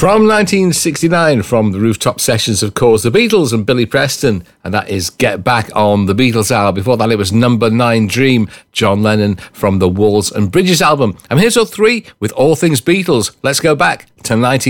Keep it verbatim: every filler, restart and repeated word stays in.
From nineteen sixty-nine, from the Rooftop Sessions, of course, the Beatles and Billy Preston, and that is Get Back on the Beatles album. Before that, it was Number Nine Dream, John Lennon from the Walls and Bridges album. And here's our three with All Things Beatles. Let's go back to nineteen